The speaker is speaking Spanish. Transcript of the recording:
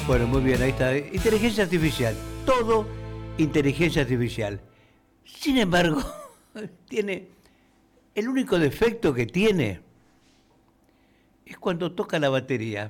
Bueno, muy bien, ahí está. Inteligencia artificial. Todo inteligencia artificial. Sin embargo, tiene. El único defecto que tiene es cuando toca la batería.